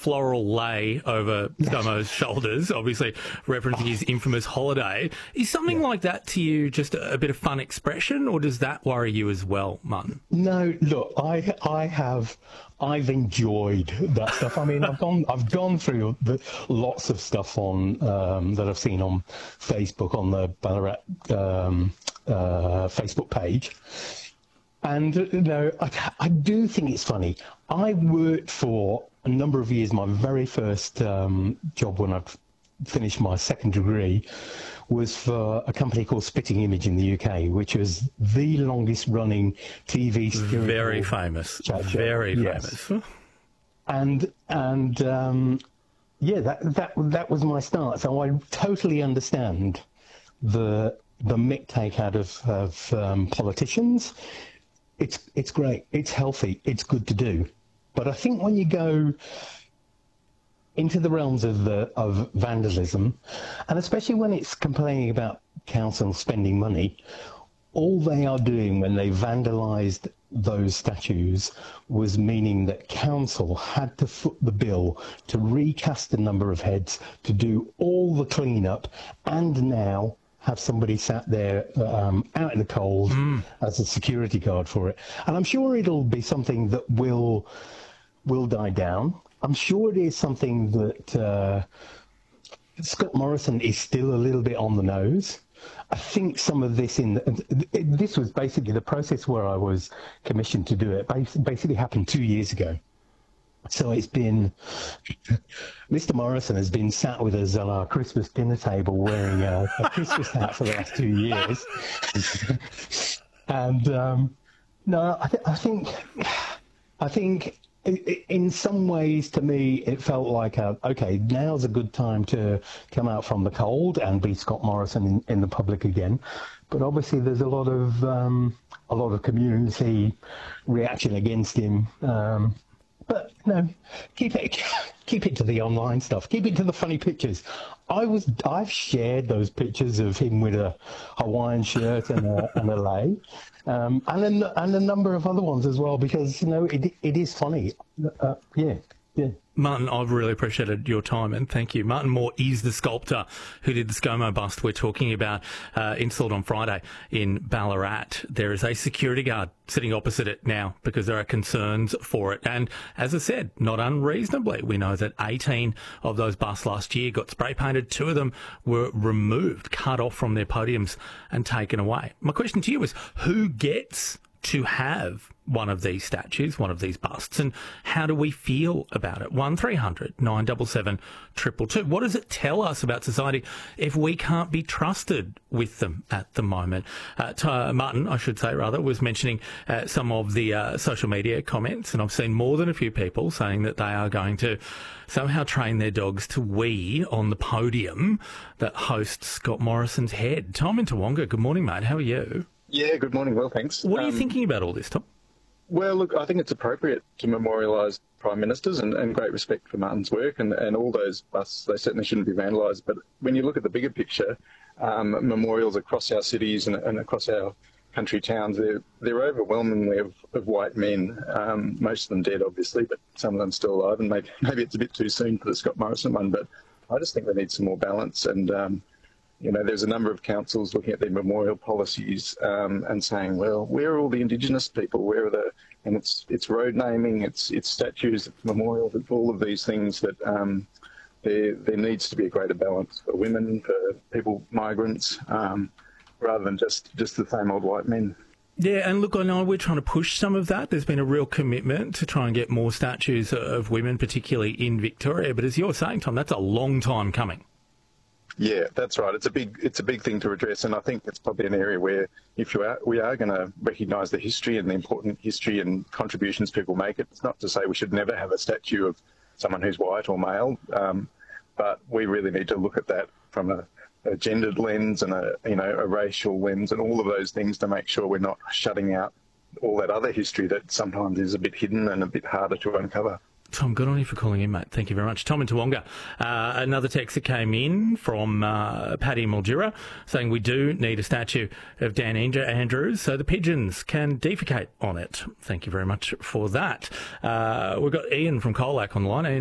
floral lei over ScoMo's shoulders, obviously referencing his infamous holiday. Is something like that to you just a bit of fun expression, or does that worry you as well, Martin? No, look, I've enjoyed that stuff. I mean, I've gone through lots of stuff on that I've seen on Facebook, on the Ballarat Facebook page. And no, I do think it's funny. I worked for a number of years. My very first job when I finished my second degree was for a company called Spitting Image in the UK, which was the longest running TV serial. Very famous. Very famous. And yeah, that was my start. So I totally understand the mick take out of politicians. It's great. It's healthy. It's good to do. But I think when you go into the realms of vandalism, and especially when it's complaining about council spending money, all they are doing when they vandalised those statues was meaning that council had to foot the bill to recast the number of heads, to do all the clean-up, and now have somebody sat there out in the cold as a security guard for it. And I'm sure it'll be something that will die down. I'm sure it is something that Scott Morrison is still a little bit on the nose. I think some of this this was basically the process where I was commissioned to do it. Basically happened 2 years ago. So it's been, Mr. Morrison has been sat with us on our Christmas dinner table wearing a Christmas hat for the last 2 years. And no, I think in some ways, to me, it felt like, okay, now's a good time to come out from the cold and be Scott Morrison in the public again. But obviously, there's a lot of community reaction against him. But no, keep it to the online stuff. Keep it to the funny pictures. I've shared those pictures of him with a Hawaiian shirt and a lei, and a number of other ones as well, because it is funny. Yeah. Martin, I've really appreciated your time, and thank you. Martin Moore is the sculptor who did the ScoMo bust we're talking about, installed on Friday in Ballarat. There is a security guard sitting opposite it now because there are concerns for it. And as I said, not unreasonably, we know that 18 of those busts last year got spray painted. 2 of them were removed, cut off from their podiums and taken away. My question to you is, who gets to have one of these statues, one of these busts, and how do we feel about it? 1300 977 222. What does it tell us about society if we can't be trusted with them at the moment? Martin, I should say, rather, was mentioning some of the social media comments, and I've seen more than a few people saying that they are going to somehow train their dogs to wee on the podium that hosts Scott Morrison's head. Tom in Toowoomba, good morning, mate. How are you? Yeah, good morning. Well, thanks. What are you thinking about all this, Tom? Well, look, I think it's appropriate to memorialise Prime Ministers and great respect for Martin's work and all those busts. They certainly shouldn't be vandalised. But when you look at the bigger picture, memorials across our cities and across our country towns, they're overwhelmingly of white men, most of them dead, obviously, but some of them still alive. And maybe it's a bit too soon for the Scott Morrison one, but I just think we need some more balance. And there's a number of councils looking at their memorial policies and saying, well, where are all the Indigenous people? Where are and it's road naming, it's statues, it's memorials, it's all of these things that there needs to be a greater balance for women, for people, migrants, rather than just the same old white men. Yeah, and look, I know we're trying to push some of that. There's been a real commitment to try and get more statues of women, particularly in Victoria. But as you're saying, Tom, that's a long time coming. Yeah, that's right. It's a big thing to address, and I think it's probably an area where we are going to recognise the history and the important history and contributions people make. It's not to say we should never have a statue of someone who's white or male, but we really need to look at that from a gendered lens and a racial lens and all of those things to make sure we're not shutting out all that other history that sometimes is a bit hidden and a bit harder to uncover. Tom, good on you for calling in, mate. Thank you very much. Tom in Toowoomba. Another text that came in from Paddy in Mildura saying we do need a statue of Dan Andrews so the pigeons can defecate on it. Thank you very much for that. We've got Ian from Colac on the line. Ian,